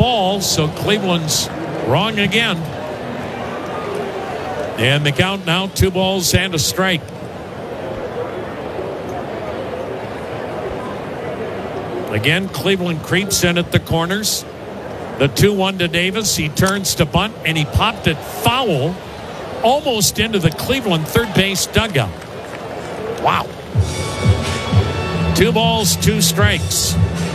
ball, so Cleveland's wrong again. And the count now 2 balls and a strike. Again, Cleveland creeps in at the corners. The 2-1 to Davis. He turns to bunt, and he popped it foul almost into the Cleveland third base dugout. Wow. 2 balls, 2 strikes.